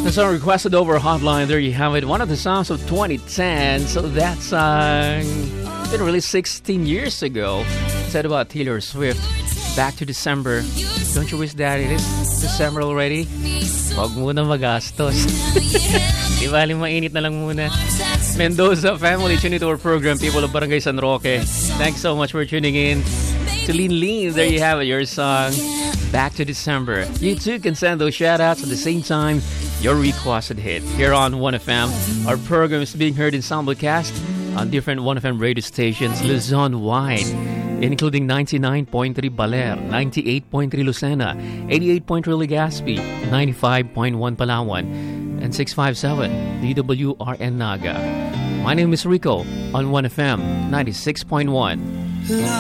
The song requested over Hotline. There you have it. One of the songs of 2010. So that song been released 16 years ago. Said about Taylor Swift. Back to December. Don't you wish that it is December already? Huwag muna magastos. Di bali, mainit na lang muna. Mendoza family, tune into our program. People of Barangay San Roque. Thanks so much for tuning in. To Lean, there you have it, your song, Back to December. You too can send those shout-outs at the same time, your requested hit. Here on 1FM, our program is being heard in simulcast on different 1FM radio stations Luzon-wide, including 99.3 Baler, 98.3 Lucena, 88.3 Legazpi, 95.1 Palawan, and 657 DWRN Naga. My name is Rico on 1FM 96.1.